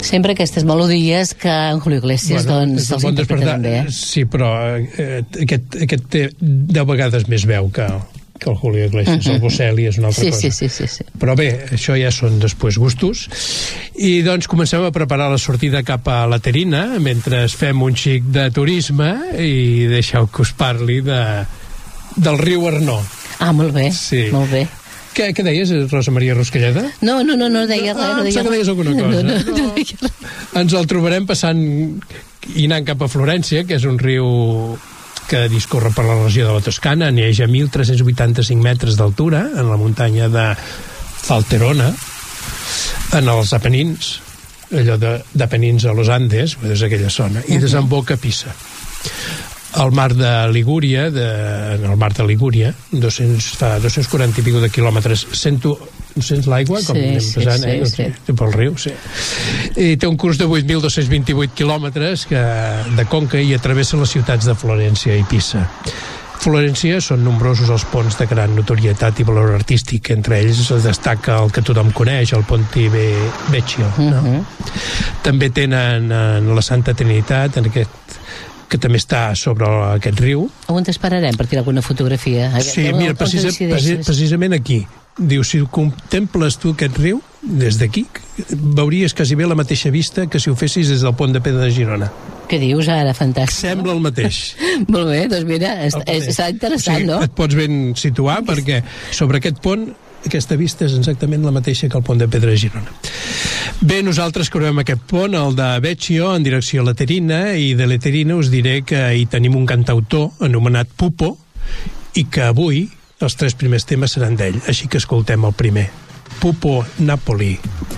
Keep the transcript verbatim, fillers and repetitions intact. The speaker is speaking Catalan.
Sempre aquestes melodies que en Julio Iglesias Bueno, doncs és el els bon interpreta despertar. també, eh? Sí, però eh, aquest, aquest té deu vegades més veu que, que el Julio Iglesias. Mhm. El Bocelli és una altra Sí, cosa. sí, sí, sí, sí. Però bé, això ja són després gustos. I doncs comencem a preparar la sortida cap a la Terina, mentre fem un xic de turisme, i deixeu que us parli de, del riu Arnó. Ah, molt bé, Sí. molt bé. Què, què deies, Rosa Maria Ruscalleda? No, no, no, no deia res. Ah, no em deia sembla que deies alguna cosa. No, no, No. no deia res. Ens el trobarem passant i anant cap a Florència, que és un riu que discorre per la regió de la Toscana, neix a mil tres-cents vuitanta-cinc metres d'altura, en la muntanya de Falterona, en els Apenins, allò de- d'Apenins a los Andes, és aquella zona, i desemboca a Pisa. Al mar de Ligúria, de, en el mar de Ligúria, dos-cents, fa dos-cents quaranta i pico de quilòmetres, sento, sents l'aigua? Com Sí, anem sí, passant, sí, eh? sí. Pel riu, sí. I té un curs de vuit mil dos-cents vint-i-vuit quilòmetres que, de conca, i travessa les ciutats de Florència i Pisa. Florència són nombrosos els ponts de gran notorietat i valor artístic. Entre ells es destaca el que tothom coneix, el Ponte Ve- Vecchio. No? Mhm. També tenen en la Santa Trinitat, en aquest, que també està sobre aquest riu. On t'esperarem per tirar alguna fotografia? Sí, On- mira, on precisa, decideixes? preci- precisament aquí. Diu, si contemples tu aquest riu, des d'aquí, veuries quasi bé la mateixa vista que si ho fessis des del pont de Pedra de Girona. Què dius ara? Fantàstic. Sembla el mateix. Molt bé, doncs mira, és, és, serà interessant, o sigui, no? et pots ben situar, perquè sobre aquest pont aquesta vista és exactament la mateixa que el pont de Pedra de Girona. Bé, nosaltres creuem aquest pont, el de Vecchio, en direcció a la Terina, i de la Terina us diré que hi tenim un cantautor anomenat Pupo, i que avui els tres primers temes seran d'ell, així que escoltem el primer. Pupo Napoli.